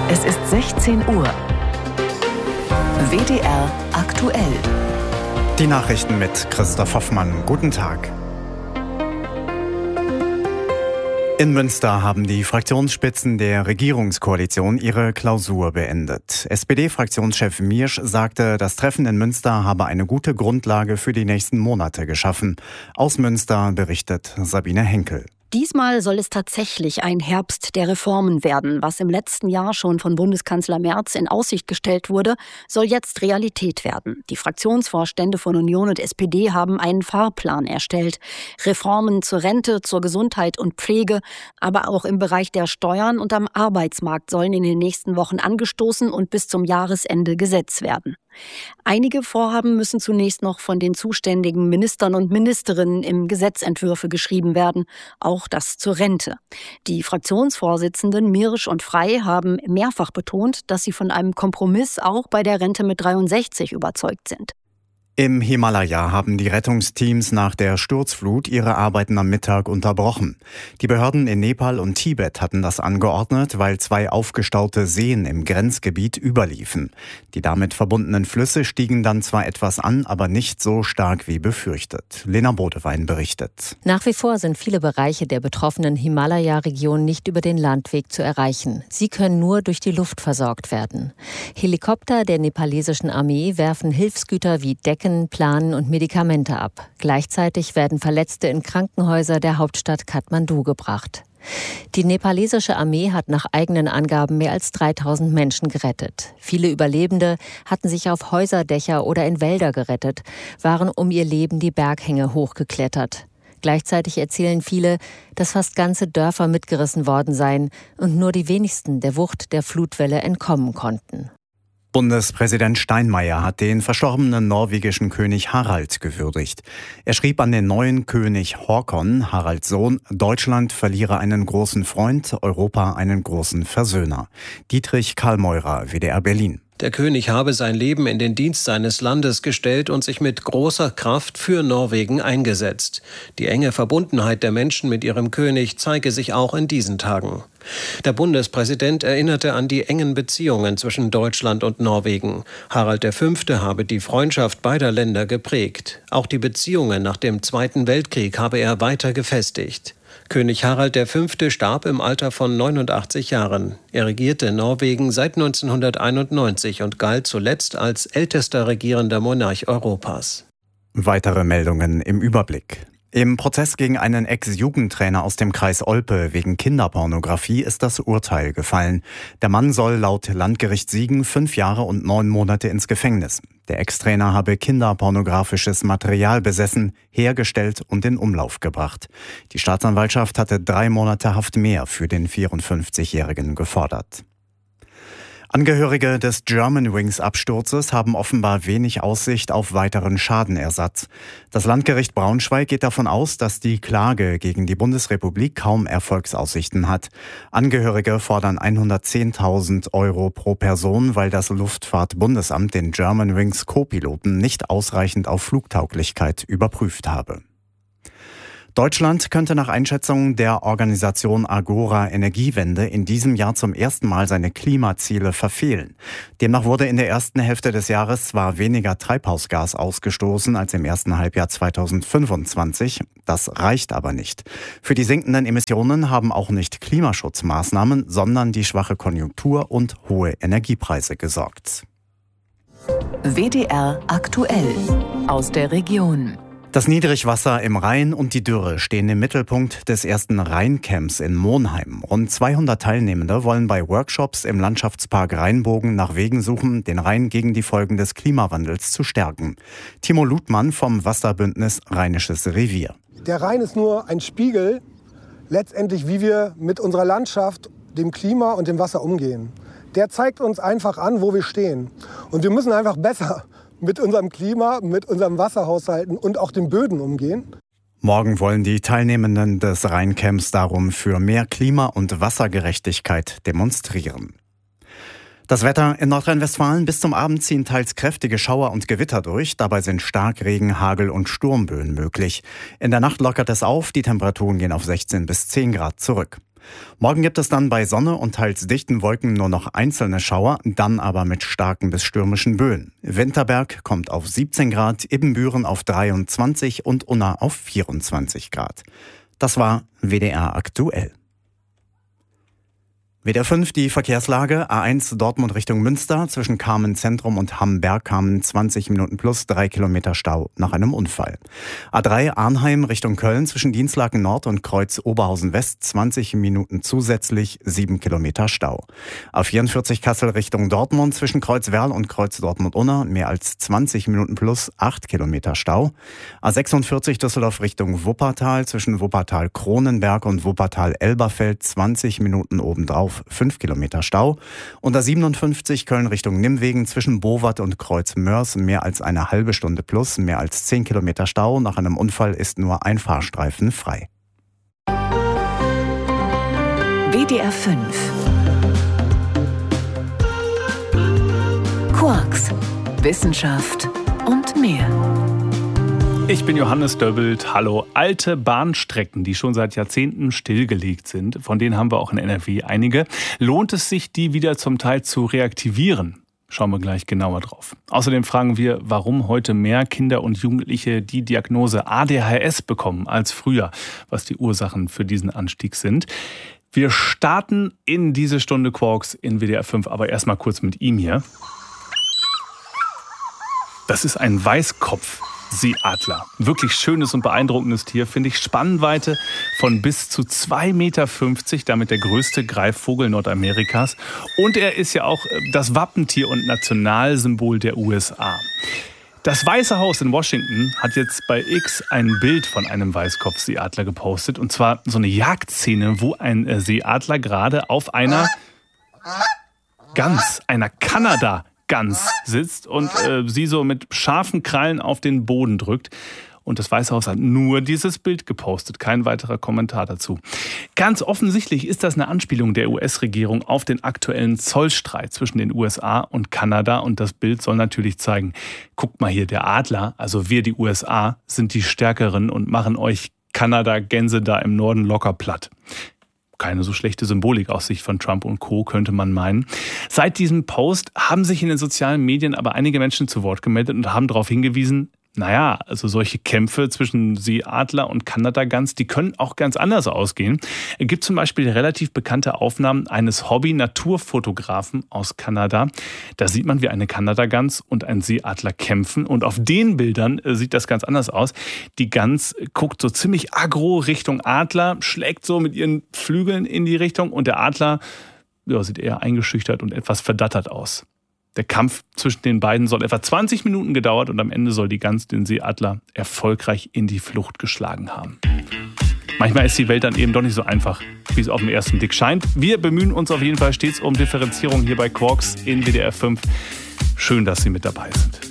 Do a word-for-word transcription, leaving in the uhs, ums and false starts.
Es ist sechzehn Uhr. W D R aktuell. Die Nachrichten mit Christoph Hoffmann. Guten Tag. In Münster haben die Fraktionsspitzen der Regierungskoalition ihre Klausur beendet. S P D-Fraktionschef Miersch sagte, das Treffen in Münster habe eine gute Grundlage für die nächsten Monate geschaffen. Aus Münster berichtet Sabine Henkel. Diesmal soll es tatsächlich ein Herbst der Reformen werden. Was im letzten Jahr schon von Bundeskanzler Merz in Aussicht gestellt wurde, soll jetzt Realität werden. Die Fraktionsvorstände von Union und S P D haben einen Fahrplan erstellt. Reformen zur Rente, zur Gesundheit und Pflege, aber auch im Bereich der Steuern und am Arbeitsmarkt sollen in den nächsten Wochen angestoßen und bis zum Jahresende Gesetz werden. Einige Vorhaben müssen zunächst noch von den zuständigen Ministern und Ministerinnen im Gesetzentwürfe geschrieben werden, auch das zur Rente. Die Fraktionsvorsitzenden Miersch und Frey haben mehrfach betont, dass sie von einem Kompromiss auch bei der Rente mit dreiundsechzig überzeugt sind. Im Himalaya haben die Rettungsteams nach der Sturzflut ihre Arbeiten am Mittag unterbrochen. Die Behörden in Nepal und Tibet hatten das angeordnet, weil zwei aufgestaute Seen im Grenzgebiet überliefen. Die damit verbundenen Flüsse stiegen dann zwar etwas an, aber nicht so stark wie befürchtet. Lena Bodewein berichtet. Nach wie vor sind viele Bereiche der betroffenen Himalaya-Region nicht über den Landweg zu erreichen. Sie können nur durch die Luft versorgt werden. Helikopter der nepalesischen Armee werfen Hilfsgüter wie Decken, Planen und Medikamente ab. Gleichzeitig werden Verletzte in Krankenhäuser der Hauptstadt Kathmandu gebracht. Die nepalesische Armee hat nach eigenen Angaben mehr als dreitausend Menschen gerettet. Viele Überlebende hatten sich auf Häuserdächer oder in Wälder gerettet, waren um ihr Leben die Berghänge hochgeklettert. Gleichzeitig erzählen viele, dass fast ganze Dörfer mitgerissen worden seien und nur die wenigsten der Wucht der Flutwelle entkommen konnten. Bundespräsident Steinmeier hat den verstorbenen norwegischen König Harald gewürdigt. Er schrieb an den neuen König Håkon, Haralds Sohn, Deutschland verliere einen großen Freund, Europa einen großen Versöhner. Dietrich Kallmeurer, W D R Berlin. Der König habe sein Leben in den Dienst seines Landes gestellt und sich mit großer Kraft für Norwegen eingesetzt. Die enge Verbundenheit der Menschen mit ihrem König zeige sich auch in diesen Tagen. Der Bundespräsident erinnerte an die engen Beziehungen zwischen Deutschland und Norwegen. Harald der Fünfte habe die Freundschaft beider Länder geprägt. Auch die Beziehungen nach dem Zweiten Weltkrieg habe er weiter gefestigt. König Harald der Fünfte starb im Alter von neunundachtzig Jahren. Er regierte Norwegen seit neunzehnhunderteinundneunzig und galt zuletzt als ältester regierender Monarch Europas. Weitere Meldungen im Überblick. Im Prozess gegen einen Ex-Jugendtrainer aus dem Kreis Olpe wegen Kinderpornografie ist das Urteil gefallen. Der Mann soll laut Landgericht Siegen fünf Jahre und neun Monate ins Gefängnis. Der Ex-Trainer habe kinderpornografisches Material besessen, hergestellt und in Umlauf gebracht. Die Staatsanwaltschaft hatte drei Monate Haft mehr für den vierundfünfzigjährigen gefordert. Angehörige des Germanwings-Absturzes haben offenbar wenig Aussicht auf weiteren Schadenersatz. Das Landgericht Braunschweig geht davon aus, dass die Klage gegen die Bundesrepublik kaum Erfolgsaussichten hat. Angehörige fordern hundertzehntausend Euro pro Person, weil das Luftfahrtbundesamt den Germanwings-Co-Piloten nicht ausreichend auf Flugtauglichkeit überprüft habe. Deutschland könnte nach Einschätzung der Organisation Agora Energiewende in diesem Jahr zum ersten Mal seine Klimaziele verfehlen. Demnach wurde in der ersten Hälfte des Jahres zwar weniger Treibhausgas ausgestoßen als im ersten Halbjahr zweitausendfünfundzwanzig. Das reicht aber nicht. Für die sinkenden Emissionen haben auch nicht Klimaschutzmaßnahmen, sondern die schwache Konjunktur und hohe Energiepreise gesorgt. W D R aktuell aus der Region. Das Niedrigwasser im Rhein und die Dürre stehen im Mittelpunkt des ersten Rheincamps in Monheim. Rund zweihundert Teilnehmende wollen bei Workshops im Landschaftspark Rheinbogen nach Wegen suchen, den Rhein gegen die Folgen des Klimawandels zu stärken. Timo Ludmann vom Wasserbündnis Rheinisches Revier. Der Rhein ist nur ein Spiegel, letztendlich wie wir mit unserer Landschaft, dem Klima und dem Wasser umgehen. Der zeigt uns einfach an, wo wir stehen. Und wir müssen einfach besser mit unserem Klima, mit unserem Wasserhaushalten und auch den Böden umgehen. Morgen wollen die Teilnehmenden des Rheincamps darum für mehr Klima- und Wassergerechtigkeit demonstrieren. Das Wetter in Nordrhein-Westfalen: bis zum Abend ziehen teils kräftige Schauer und Gewitter durch. Dabei sind Starkregen, Hagel und Sturmböen möglich. In der Nacht lockert es auf, die Temperaturen gehen auf sechzehn bis zehn Grad zurück. Morgen gibt es dann bei Sonne und teils dichten Wolken nur noch einzelne Schauer, dann aber mit starken bis stürmischen Böen. Winterberg kommt auf siebzehn Grad, Ibbenbüren auf dreiundzwanzig und Unna auf vierundzwanzig Grad. Das war W D R aktuell. W D R fünf, die Verkehrslage. A eins Dortmund Richtung Münster zwischen Kamen Zentrum und Hamm-Bergkamen zwanzig Minuten plus drei Kilometer Stau nach einem Unfall. A drei Arnheim Richtung Köln zwischen Dienstlaken Nord und Kreuz Oberhausen West zwanzig Minuten zusätzlich sieben Kilometer Stau. A vierundvierzig Kassel Richtung Dortmund zwischen Kreuz Werl und Kreuz Dortmund-Unna mehr als zwanzig Minuten plus acht Kilometer Stau. A sechsundvierzig Düsseldorf Richtung Wuppertal zwischen Wuppertal-Kronenberg und Wuppertal-Elberfeld zwanzig Minuten obendrauf fünf Kilometer Stau. Und A siebenundfünfzig Köln Richtung Nimwegen zwischen Bowat und Kreuz Mörs mehr als eine halbe Stunde plus, mehr als zehn Kilometer Stau. Nach einem Unfall ist nur ein Fahrstreifen frei. W D R fünf Quarks, Wissenschaft und mehr. Ich bin Johannes Döbbelt. Hallo. Alte Bahnstrecken, die schon seit Jahrzehnten stillgelegt sind, von denen haben wir auch in N R W einige. Lohnt es sich, die wieder zum Teil zu reaktivieren? Schauen wir gleich genauer drauf. Außerdem fragen wir, warum heute mehr Kinder und Jugendliche die Diagnose A D H S bekommen als früher, was die Ursachen für diesen Anstieg sind. Wir starten in diese Stunde Quarks in W D R fünf, aber erstmal kurz mit ihm hier. Das ist ein Weißkopf. Seeadler. Wirklich schönes und beeindruckendes Tier, finde ich. Spannweite von bis zu zwei Meter fünfzig, damit der größte Greifvogel Nordamerikas. Und er ist ja auch das Wappentier und Nationalsymbol der U S A. Das Weiße Haus in Washington hat jetzt bei X ein Bild von einem Weißkopfseeadler gepostet. Und zwar so eine Jagdszene, wo ein Seeadler gerade auf einer Gans, einer Kanada Gans sitzt und äh, sie so mit scharfen Krallen auf den Boden drückt. Und das Weiße Haus hat nur dieses Bild gepostet, kein weiterer Kommentar dazu. Ganz offensichtlich ist das eine Anspielung der U S-Regierung auf den aktuellen Zollstreit zwischen den U S A und Kanada. Und das Bild soll natürlich zeigen, guckt mal hier, der Adler, also wir die U S A, sind die Stärkeren und machen euch Kanada-Gänse da im Norden locker platt. Keine so schlechte Symbolik aus Sicht von Trump und Co., könnte man meinen. Seit diesem Post haben sich in den sozialen Medien aber einige Menschen zu Wort gemeldet und haben darauf hingewiesen, naja, also solche Kämpfe zwischen Seeadler und Kanadagans, die können auch ganz anders ausgehen. Es gibt zum Beispiel relativ bekannte Aufnahmen eines Hobby-Naturfotografen aus Kanada. Da sieht man, wie eine Kanadagans und ein Seeadler kämpfen. Und auf den Bildern sieht das ganz anders aus. Die Gans guckt so ziemlich aggro Richtung Adler, schlägt so mit ihren Flügeln in die Richtung. Und der Adler, ja, sieht eher eingeschüchtert und etwas verdattert aus. Der Kampf zwischen den beiden soll etwa zwanzig Minuten gedauert und am Ende soll die Gans den Seeadler erfolgreich in die Flucht geschlagen haben. Manchmal ist die Welt dann eben doch nicht so einfach, wie es auf den ersten Blick scheint. Wir bemühen uns auf jeden Fall stets um Differenzierung hier bei Quarks in W D R fünf. Schön, dass Sie mit dabei sind.